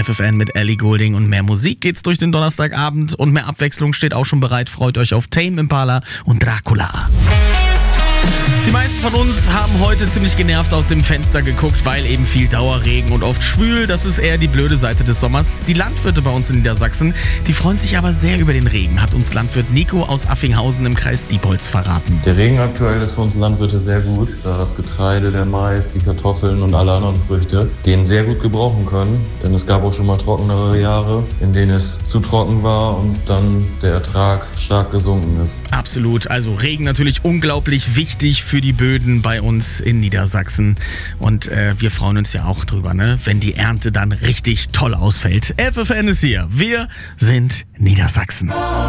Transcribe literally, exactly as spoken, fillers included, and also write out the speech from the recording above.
F F N mit Ellie Goulding und mehr Musik geht's durch den Donnerstagabend und mehr Abwechslung steht auch schon bereit. Freut euch auf Tame Impala und Dracula. Die meisten von uns haben heute ziemlich genervt aus dem Fenster geguckt, weil eben viel Dauerregen und oft schwül. Das ist eher die blöde Seite des Sommers. Die Landwirte bei uns in Niedersachsen, die freuen sich aber sehr über den Regen, hat uns Landwirt Nico aus Affinghausen im Kreis Diepholz verraten. Der Regen aktuell ist für uns Landwirte sehr gut, da das Getreide, der Mais, die Kartoffeln und alle anderen Früchte den sehr gut gebrauchen können. Denn es gab auch schon mal trockenere Jahre, in denen es zu trocken war und dann der Ertrag stark gesunken ist. Absolut, also Regen natürlich unglaublich wichtig für die Böden bei uns in Niedersachsen. Und äh, wir freuen uns ja auch drüber, ne? Wenn die Ernte dann richtig toll ausfällt. F F N ist hier. Wir sind Niedersachsen.